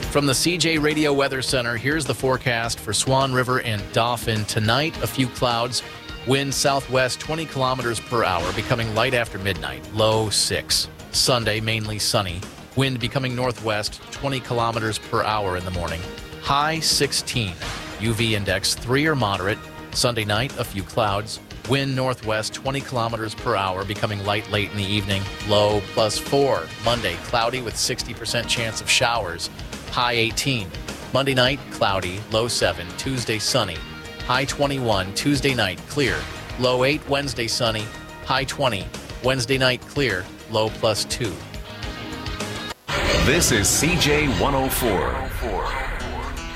From the CJ Radio Weather Center, here's the forecast for Swan River and Dauphin. Tonight, a few clouds. Wind southwest 20 kilometers per hour, becoming light after midnight. Low 6. Sunday, mainly sunny. Wind becoming northwest 20 kilometers per hour in the morning. High 16. UV index 3 or moderate. Sunday night, a few clouds. Wind northwest 20 kilometers per hour, becoming light late in the evening. Low +4. Monday, cloudy with 60% chance of showers. High 18. Monday night, cloudy. Low 7. Tuesday, sunny. High 21. Tuesday night, clear. Low 8. Wednesday, sunny. High 20. Wednesday night, clear. Low +2. This is CJ 104.